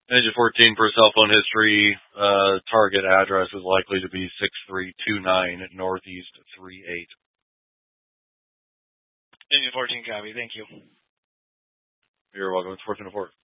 Engine 14 for cell phone history. Target address is likely to be 6329 Northeast 38. Engine 14 copy. Thank you. You're welcome. It's 1404.